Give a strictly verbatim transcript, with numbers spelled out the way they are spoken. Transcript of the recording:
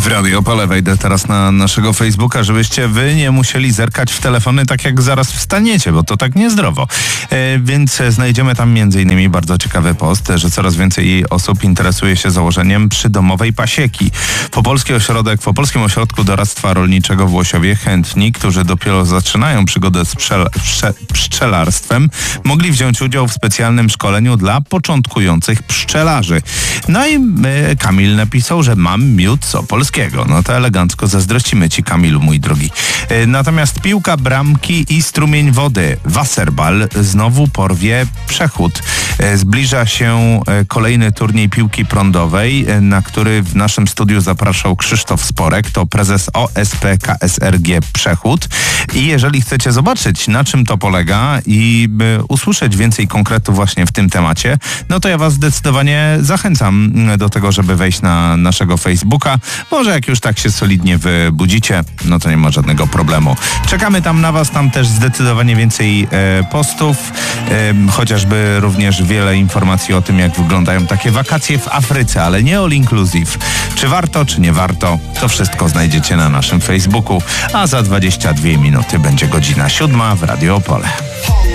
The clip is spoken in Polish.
W Radio Opole wejdę teraz na naszego Facebooka, żebyście wy nie musieli zerkać w telefony tak jak zaraz wstaniecie, bo to tak niezdrowo. E, więc znajdziemy tam między innymi bardzo ciekawy post, że coraz więcej osób interesuje się założeniem przydomowej pasieki. Popolski ośrodek, w Opolskim Ośrodku Doradztwa Rolniczego w Łosiowie chętni, którzy dopiero zaczynają przygodę z pszczel, pszczel, pszczelarstwem, mogli wziąć udział w specjalnym szkoleniu dla początkujących pszczelarzy. No i y, Kamil napisał, że mam miód z opolskiego. No to elegancko, zazdrościmy ci, Kamilu, mój drogi. Y, natomiast piłka bramki i strumień wody, Wasserball, znowu porwie przechód. Y, zbliża się y, kolejny turniej piłki prądowej, y, na który w naszym studiu zapraszał Krzysztof Sporek, to prezes O S P K S R G Przechód. I jeżeli chcecie zobaczyć, na czym to polega i y, usłyszeć więcej konkretu właśnie w tym temacie, no to ja was zdecydowanie zachęcam do tego, żeby wejść na naszego Facebooka. Może jak już tak się solidnie wybudzicie, no to nie ma żadnego problemu. Czekamy tam na was, tam też zdecydowanie więcej e, postów, e, chociażby również wiele informacji o tym, jak wyglądają takie wakacje w Afryce, ale nie all inclusive. Czy warto, czy nie warto, to wszystko znajdziecie na naszym Facebooku, a za dwadzieścia dwie minuty będzie godzina siódma w Radio Opole.